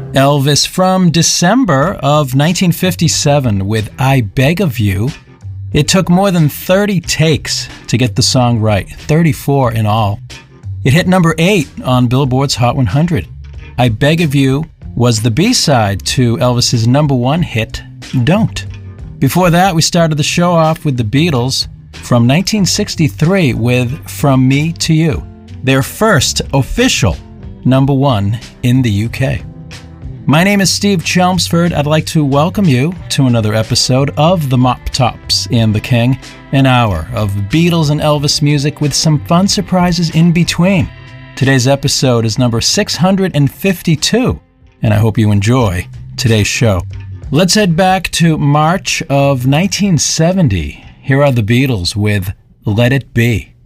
Elvis from December of 1957 with I Beg of You. It took more than 30 takes to get the song right, 34 in all. It hit number 8 on Billboard's Hot 100. I Beg of You was the B-side to Elvis's number 1 hit, Don't. Before that, we started the show off with the Beatles from 1963 with From Me to You, their first official number 1 in the UK. My name is Steve Chelmsford. I'd like to welcome you to another episode of The Mop Tops and the King, an hour of Beatles and Elvis music with some fun surprises in between. Today's episode is number 652, and I hope you enjoy today's show. Let's head back to March of 1970. Here are the Beatles with Let It Be.